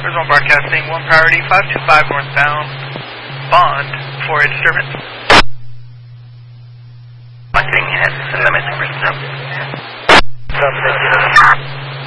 Arizona Broadcasting, 1 priority, 525 northbound, bond for a disturbance.